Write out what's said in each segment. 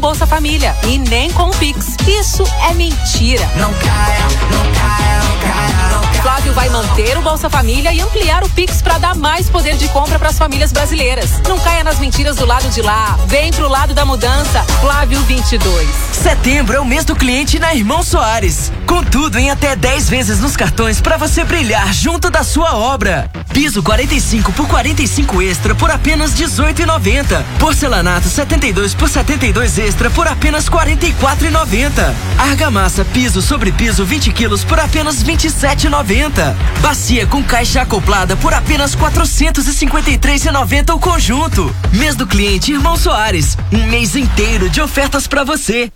Bolsa Família e nem com o Pix. Isso é mentira. Não caia, não caia, não caia, não caia. Flávio vai manter o Bolsa Família e ampliar o Pix para dar mais poder de compra para as famílias brasileiras. Não caia nas mentiras do lado de lá. Vem pro lado da mudança. Flávio 22. Setembro é o mês do cliente na Irmão Soares. Com tudo em até 10 vezes nos cartões para você brilhar junto da sua obra. Piso 45 por 45 extra por apenas R$18,90. Porcelanato 72 por 72 extra por apenas R$44,90. Argamassa piso sobre piso 20 quilos por apenas R$27,90. Bacia com caixa acoplada por apenas R$453,90 o conjunto. Mês do cliente Irmão Soares. Um mês inteiro de ofertas para você.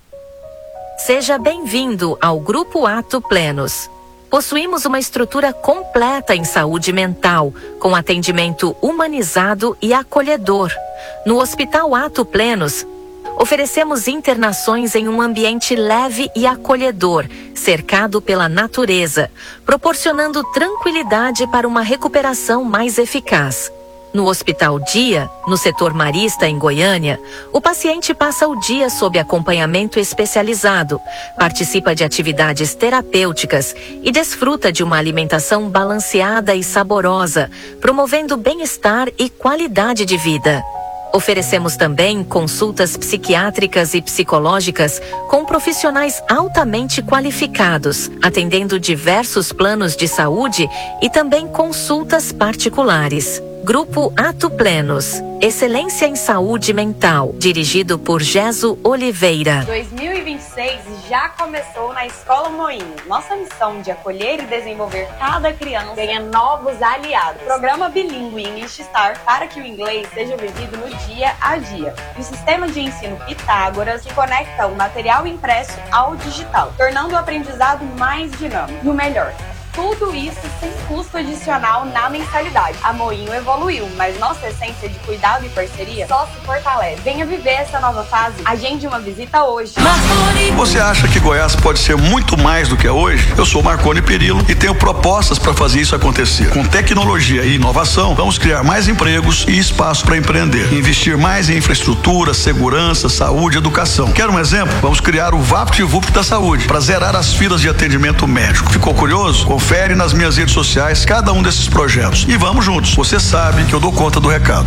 Seja bem-vindo ao Grupo Ato Plenos. Possuímos uma estrutura completa em saúde mental, com atendimento humanizado e acolhedor. No Hospital Ato Plenos, oferecemos internações em um ambiente leve e acolhedor, cercado pela natureza, proporcionando tranquilidade para uma recuperação mais eficaz. No Hospital Dia, no setor marista em Goiânia, o paciente passa o dia sob acompanhamento especializado, participa de atividades terapêuticas e desfruta de uma alimentação balanceada e saborosa, promovendo bem-estar e qualidade de vida. Oferecemos também consultas psiquiátricas e psicológicas com profissionais altamente qualificados, atendendo diversos planos de saúde e também consultas particulares. Grupo Ato Plenos, Excelência em Saúde Mental, dirigido por Geso Oliveira. 2026 já começou na Escola Moinho. Nossa missão de acolher e desenvolver cada criança ganha novos aliados. Programa bilíngue English Star para que o inglês seja vivido no dia a dia. E o sistema de ensino Pitágoras que conecta o material impresso ao digital, tornando o aprendizado mais dinâmico. E o melhor, tudo isso sem custo adicional na mensalidade. A Moinho evoluiu, mas nossa essência de cuidado e parceria só se fortalece. Venha viver essa nova fase. Agende uma visita hoje. Você acha que Goiás pode ser muito mais do que é hoje? Eu sou Marconi Perillo e tenho propostas para fazer isso acontecer. Com tecnologia e inovação, vamos criar mais empregos e espaço para empreender. Investir mais em infraestrutura, segurança, saúde e educação. Quer um exemplo? Vamos criar o VaptVupt da saúde para zerar as filas de atendimento médico. Ficou curioso? Confere nas minhas redes sociais cada um desses projetos. E vamos juntos. Você sabe que eu dou conta do recado.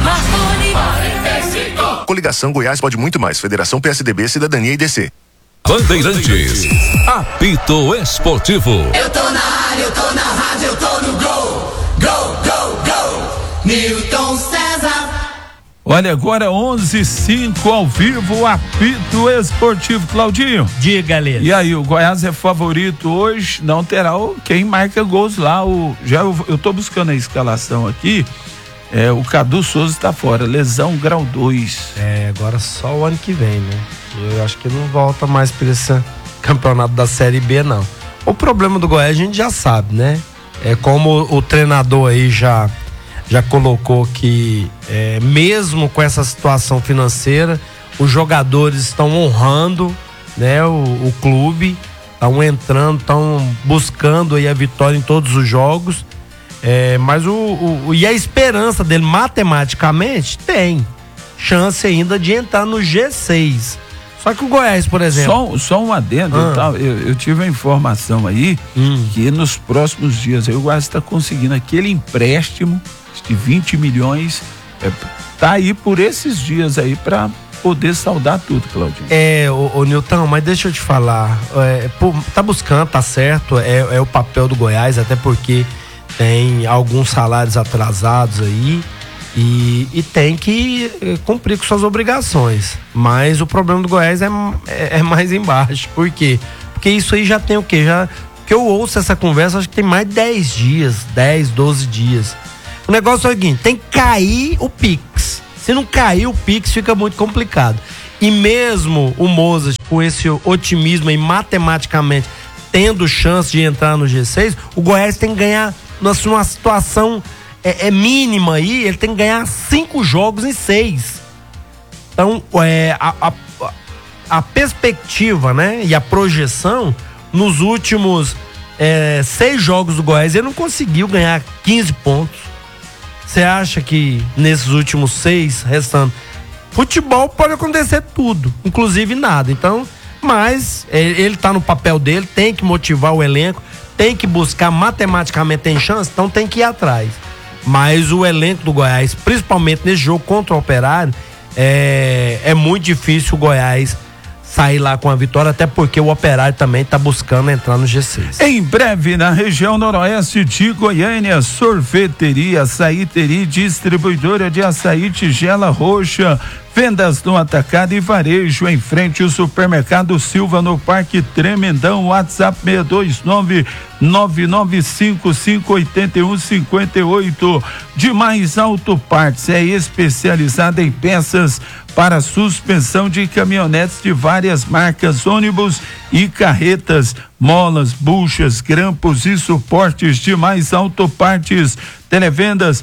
Coligação Goiás pode muito mais. Federação PSDB, Cidadania e DC. Bandeirantes, apito esportivo. Eu tô na área, eu tô na rádio, eu tô no gol. Gol, gol, gol. Newton César. Olha, agora 11:05 ao vivo, apito esportivo. Claudinho. Diga, galera. E aí, o Goiás é favorito hoje, não terá quem marca gols lá. Eu tô buscando a escalação aqui. O Cadu Souza está fora, lesão grau 2. Agora só o ano que vem, né? Eu acho que não volta mais para esse campeonato da Série B, não. O problema do Goiás a gente já sabe, né? É como o treinador aí já colocou que mesmo com essa situação financeira, os jogadores estão honrando, né, o clube, estão entrando, estão buscando aí a vitória em todos os jogos, mas e a esperança dele matematicamente tem chance ainda de entrar no G6. Só que o Goiás, por exemplo... Só um adendo, eu tive a informação aí que nos próximos dias aí, o Goiás está conseguindo aquele empréstimo de 20 milhões, tá aí por esses dias aí para poder saldar tudo, Claudinho. Ô Nilton, mas deixa eu te falar, tá buscando, tá certo, é o papel do Goiás, até porque tem alguns salários atrasados aí e tem que cumprir com suas obrigações, mas o problema do Goiás é mais embaixo. Por quê? Porque isso aí já tem o quê? Que eu ouço essa conversa, acho que tem mais de 10 dias, 10, 12 dias. O negócio é o seguinte, tem que cair o Pix. Se não cair o Pix, fica muito complicado. E mesmo o Mozart, com esse otimismo e matematicamente tendo chance de entrar no G6, o Goiás tem que ganhar, numa situação mínima aí, ele tem que ganhar 5 jogos em 6. Então, a perspectiva, né, e a projeção, nos últimos 6 jogos do Goiás, ele não conseguiu ganhar 15 pontos. Você acha que nesses últimos 6 restando futebol pode acontecer tudo, inclusive nada. Então, mas ele tá no papel dele, tem que motivar o elenco, tem que buscar matematicamente, tem chance, então tem que ir atrás. Mas o elenco do Goiás, principalmente nesse jogo contra o Operário, é muito difícil o Goiás sair lá com a vitória, até porque o Operário também está buscando entrar no G6. Em breve, na região noroeste de Goiânia, sorveteria, açaíteria, distribuidora de açaí Tigela Roxa, vendas no atacado e varejo, em frente ao supermercado Silva, no Parque Tremendão. WhatsApp 62995558158. Demais Autopartes é especializada em peças para suspensão de caminhonetes de várias marcas, ônibus e carretas, molas, buchas, grampos e suportes. Demais Autopartes. Televendas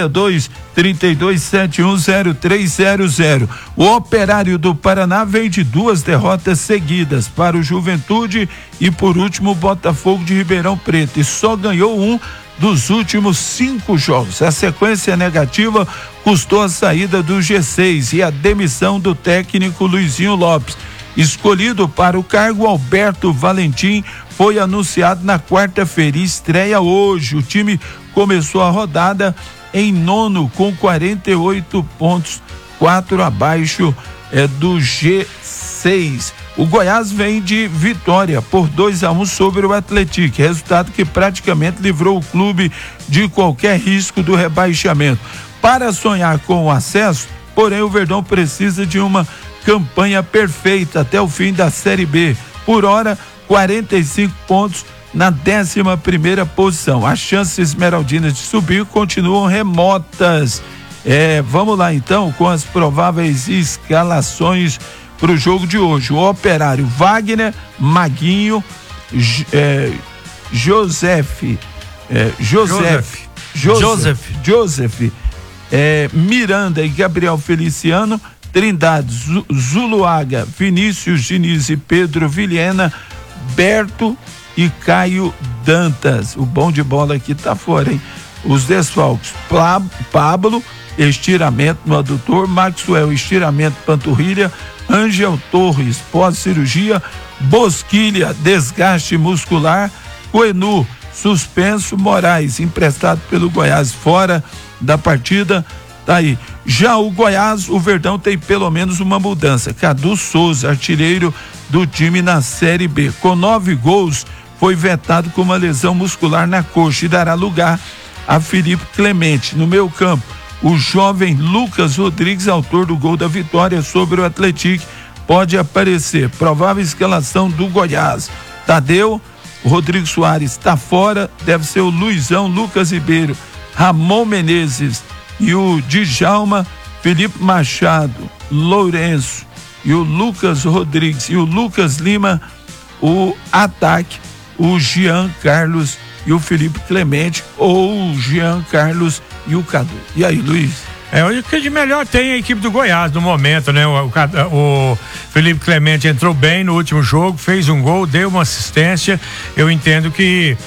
62-3271-0300. O Operário do Paraná vem de 2 derrotas seguidas para o Juventude e, por último, o Botafogo de Ribeirão Preto, e só ganhou um dos últimos 5 jogos. A sequência negativa custou a saída do G6 e a demissão do técnico Luizinho Lopes. Escolhido para o cargo, Alberto Valentim foi anunciado na quarta-feira e estreia hoje. O time começou a rodada em 9º com 48 pontos, 4 abaixo do G6. O Goiás vem de vitória por 2-1 sobre o Atlético, resultado que praticamente livrou o clube de qualquer risco do rebaixamento. Para sonhar com o acesso, porém, o Verdão precisa de uma campanha perfeita até o fim da Série B. Por hora, 45 pontos na 11ª posição. As chances esmeraldinas de subir continuam remotas. Vamos lá então com as prováveis escalações para o jogo de hoje. O Operário: Wagner, Maguinho, Joseph, Miranda e Gabriel Feliciano. Trindade: Zuluaga, Vinícius Diniz e Pedro Vilhena, Berto e Caio Dantas. O bom de bola aqui tá fora, hein? Os desfalques: Pablo, estiramento no adutor; Maxwell, estiramento panturrilha; Ângel Torres, pós-cirurgia; Bosquilha, desgaste muscular; Coenu, suspenso; Moraes, emprestado pelo Goiás, fora da partida. Tá aí. Já o Goiás, o Verdão tem pelo menos uma mudança. Cadu Souza, artilheiro do time na Série B, com 9 gols, foi vetado com uma lesão muscular na coxa e dará lugar a Felipe Clemente. No meio campo, o jovem Lucas Rodrigues, autor do gol da vitória sobre o Atlético, pode aparecer. Provável escalação do Goiás: Tadeu, Rodrigo Soares está fora, deve ser o Luizão, Lucas Ribeiro, Ramon Menezes e o Djalma, Felipe Machado, Lourenço e o Lucas Rodrigues e o Lucas Lima. O ataque: o Jean Carlos e o Felipe Clemente, ou o Jean Carlos e o Cadu. E aí, Luiz? O que de melhor tem a equipe do Goiás no momento, né? O Felipe Clemente entrou bem no último jogo, fez um gol, deu uma assistência. Eu entendo que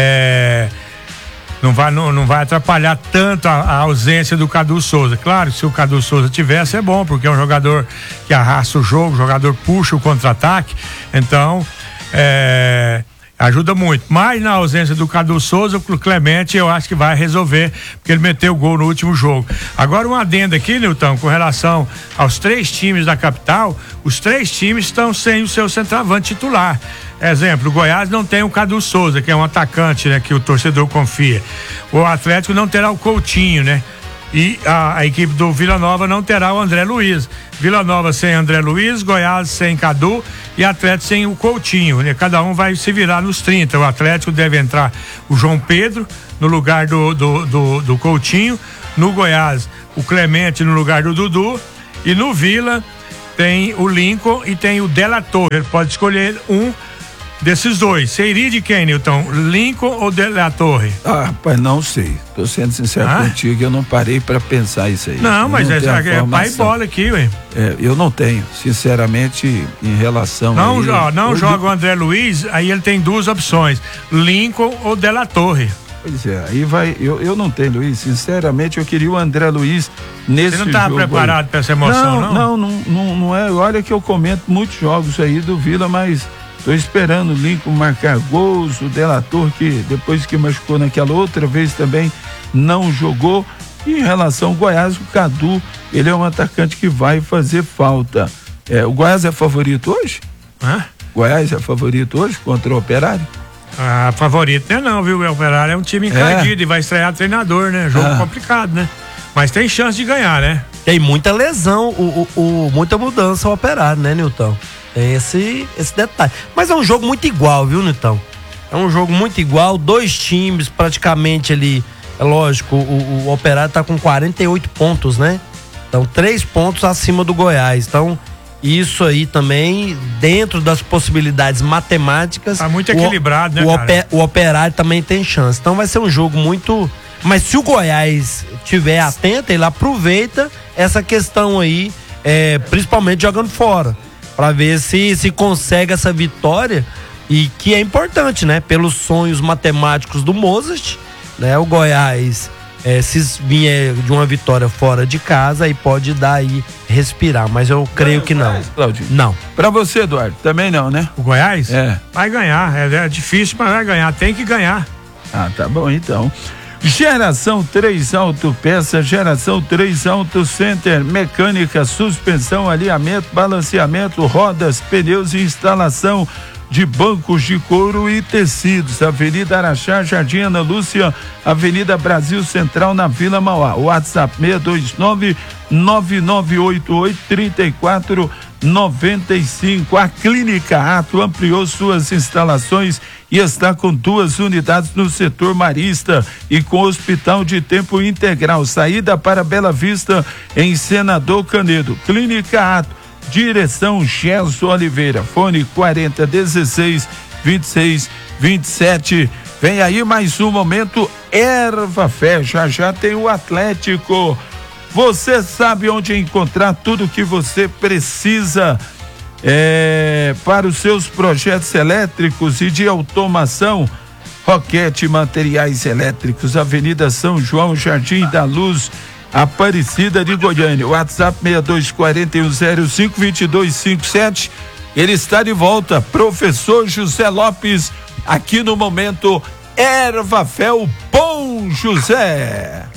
não vai atrapalhar tanto a ausência do Cadu Souza. Claro, se o Cadu Souza tivesse, é bom, porque é um jogador que arrasta o jogo, o jogador puxa o contra-ataque, então ajuda muito. Mas na ausência do Cadu Souza, o Clemente eu acho que vai resolver, porque ele meteu o gol no último jogo. Agora um adendo aqui, Nilton, com relação aos 3 times da capital. Os 3 times estão sem o seu centroavante titular. Exemplo, o Goiás não tem o Cadu Souza, que é um atacante, né, que o torcedor confia. O Atlético não terá o Coutinho, né? E a equipe do Vila Nova não terá o André Luiz. Vila Nova sem André Luiz, Goiás sem Cadu e Atlético sem o Coutinho, né? Cada um vai se virar nos 30. O Atlético deve entrar o João Pedro no lugar do Coutinho. No Goiás, o Clemente no lugar do Dudu. E no Vila tem o Lincoln e tem o Della Torre. Ele pode escolher um desses dois. Você iria de quem, Nilton? Lincoln ou Della Torre? Rapaz, não sei. Tô sendo sincero contigo, eu não parei pra pensar isso aí. Não, mas é pai bola aqui, ué. Eu não tenho, sinceramente, em relação não joga o André Luiz, aí ele tem 2 opções: Lincoln ou Della Torre. Pois é, aí vai, eu não tenho, Luiz, sinceramente eu queria o André Luiz nesse jogo. Você não estava preparado para essa emoção, não é, olha que eu comento muitos jogos aí do Vila, mas tô esperando o Lincoln marcar gols, o Delator que depois que machucou naquela outra vez também não jogou. E em relação ao Goiás, o Cadu, ele é um atacante que vai fazer falta. O Goiás é favorito hoje? Goiás é favorito hoje contra o Operário? Favorito não, viu? O Operário é um time encardido e vai estrear treinador, né? Jogo complicado, né? Mas tem chance de ganhar, né? Tem muita lesão, muita mudança ao Operário, né, Nilton? Tem esse detalhe. Mas é um jogo muito igual, viu, Nilton? É um jogo muito igual, dois times praticamente ali, é lógico, o Operário tá com 48 pontos, né? Então 3 pontos acima do Goiás, então isso aí também, dentro das possibilidades matemáticas. Tá muito equilibrado, né, cara? O Operário também tem chance. Então vai ser um jogo muito. Mas se o Goiás estiver atento, ele aproveita essa questão aí, principalmente jogando fora, para ver se consegue essa vitória, e que é importante, né? Pelos sonhos matemáticos do Mozart, né? O Goiás. Se vier de uma vitória fora de casa, aí pode dar aí respirar, mas eu creio que não. Claudinho. Não. Pra você, Eduardo, também não, né? O Goiás? Vai ganhar, é difícil, mas vai ganhar, tem que ganhar. Tá bom então. Geração 3 Autopeça, Geração 3 Auto Center, mecânica, suspensão, alinhamento, balanceamento, rodas, pneus e instalação de bancos de couro e tecidos. Avenida Araxá, Jardim Ana Lúcia, Avenida Brasil Central, na Vila Mauá. WhatsApp 629-9988-3495. A Clínica Ato ampliou suas instalações e está com 2 unidades no setor marista e com hospital de tempo integral. Saída para Bela Vista, em Senador Canedo. Clínica Ato. Direção Gerson Oliveira, fone 4016-2627. Vem aí mais um momento Erva Fé, já tem o Atlético. Você sabe onde encontrar tudo que você precisa para os seus projetos elétricos e de automação. Roquete Materiais Elétricos, Avenida São João, Jardim da Luz, Aparecida de Goiânia. WhatsApp 6241052257. Ele está de volta, professor José Lopes, aqui no momento Erva Fé, o Bom José.